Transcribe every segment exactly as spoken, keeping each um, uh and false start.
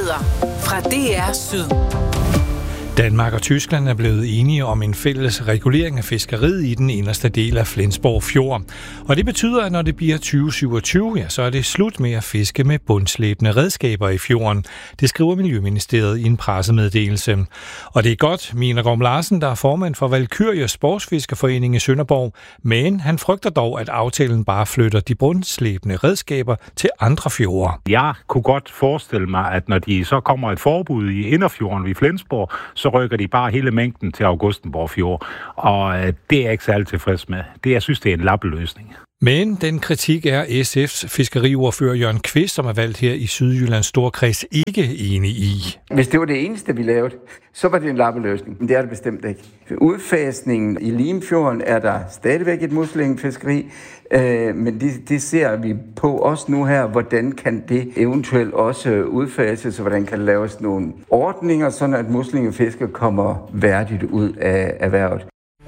Nyheder fra D R Syd. Danmark og Tyskland er blevet enige om en fælles regulering af fiskeriet i den inderste del af Flensborg Fjord. Og det betyder, at når det bliver tyve syvogtyve, ja, så er det slut med at fiske med bundslæbende redskaber i fjorden. Det skriver Miljøministeriet i en pressemeddelelse. Og det er godt, Mina Gorm Larsen, der er formand for Valkyrie Sportsfiskerforening i Sønderborg, men han frygter dog, at aftalen bare flytter de bundslæbende redskaber til andre fjorde. Jeg kunne godt forestille mig, at når de så kommer et forbud i Inderfjorden ved Flensborg, så rykker de bare hele mængden til Augustenborg Fjord. Og det er jeg ikke særlig tilfreds med. Det, jeg synes, det er en lappeløsning. Men den kritik er S F's fiskeriordfører Jørgen Kvist, som er valgt her i Sydjyllands Storkreds, ikke enig i. Hvis det var det eneste, vi lavede, så var det en lappeløsning. Men det er det bestemt ikke. Udfasningen i Limfjorden er der stadigvæk et muslingefiskeri, øh, men det, det ser vi på også nu her. Hvordan kan det eventuelt også udfases, og hvordan kan der laves nogle ordninger, sådan at muslingefisker kommer værdigt ud af erhvervet.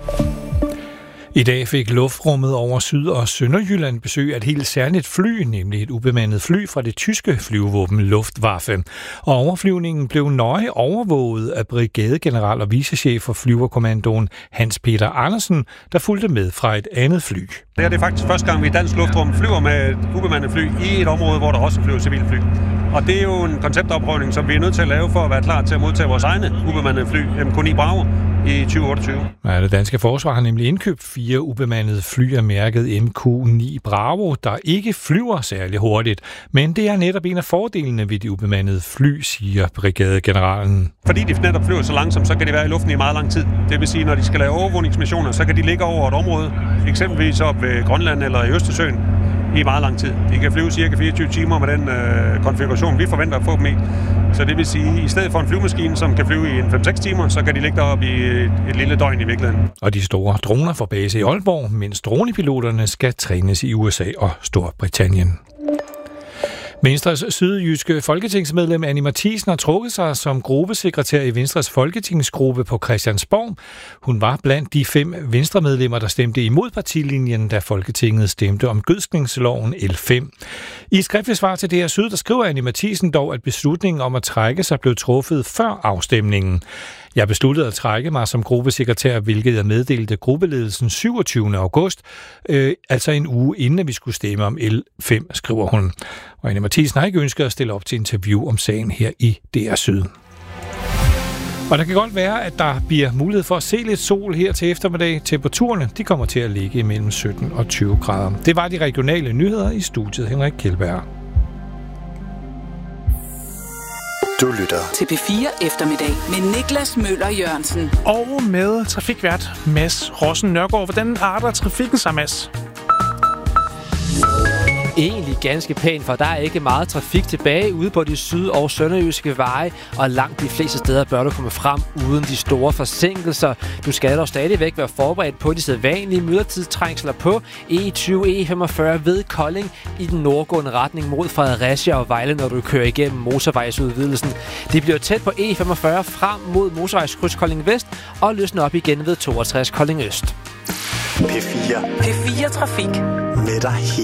I dag fik luftrummet over Syd- og Sønderjylland besøg af et helt særligt fly, nemlig et ubemandet fly fra det tyske flyvevåben Luftwaffe. Og overflyvningen blev nøje overvåget af brigadegeneral og vicechef for flyverkommandoen Hans Peter Andersen, der fulgte med fra et andet fly. Det er det faktisk første gang, vi i dansk luftrum flyver med et ubemandet fly i et område, hvor der også flyver civilfly. Og det er jo en konceptopprøvning, som vi er nødt til at lave for at være klar til at modtage vores egne ubemandede fly, M K ni Bravo, i tyve otteogtyve. Ja, det danske forsvar har nemlig indkøbt fire ubemandede fly af mærket M K ni Bravo, der ikke flyver særlig hurtigt. Men det er netop en af fordelene ved de ubemandede fly, siger brigadegeneralen. Fordi de netop flyver så langsomt, så kan de være i luften i meget lang tid. Det vil sige, når de skal lave overvågningsmissioner, så kan de ligge over et område, eksempelvis op ved Grønland eller i Østersøen, i meget lang tid. De kan flyve cirka fireogtyve timer med den øh, konfiguration, vi forventer at få dem i. Så det vil sige, at i stedet for en flyvemaskine, som kan flyve i en fem seks timer, så kan de ligge deroppe i et, et lille døgn i virkeligheden. Og de store droner får base i Aalborg, mens dronepiloterne skal trænes i U S A og Storbritannien. Venstres sydjyske folketingsmedlem Annie Matthiesen har trukket sig som gruppesekretær i Venstres folketingsgruppe på Christiansborg. Hun var blandt de fem venstremedlemmer, der stemte imod partilinjen, da Folketinget stemte om gødskningsloven L fem. I et skriftligt svar til D R Syd, der skriver Annie Matthiesen dog, at beslutningen om at trække sig blev truffet før afstemningen. Jeg besluttede at trække mig som gruppesekretær, hvilket jeg meddelte gruppeledelsen syvogtyvende august, øh, altså en uge inden vi skulle stemme om L fem, skriver hun. Og Annie Matthiesen har ikke ønsket at stille op til interview om sagen her i D R Syd. Og der kan godt være, at der bliver mulighed for at se lidt sol her til eftermiddag. Temperaturerne de kommer til at ligge mellem sytten og tyve grader. Det var de regionale nyheder i studiet. Henrik Kjeldberg. Du lytter til P fire Eftermiddag med Niklas Møller Jørgensen. Og med trafikvært Mads Rossen Nørgaard. Hvordan arter trafikken sig, Mads? Egentlig ganske pænt, for der er ikke meget trafik tilbage ude på de syd- og sønderjyske veje, og langt de fleste steder bør du komme frem uden de store forsinkelser. Du skal dog stadigvæk være forberedt på de sædvanlige myldretidstrængsler på E tyve E femogfyrre ved Kolding i den nordgående retning mod Fredericia og Vejle, når du kører igennem motorvejsudvidelsen. Det bliver tæt på E femogfyrre frem mod motorvejskryds Kolding Vest og løsner op igen ved toogtres Kolding Øst. P fire. P fire Trafik. Med dig